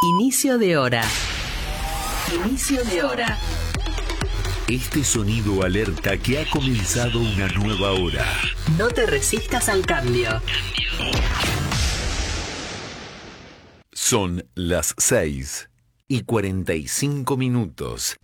Inicio de hora. Inicio de hora. Este sonido alerta que ha comenzado una nueva hora. No te resistas al cambio. Son las 6:45.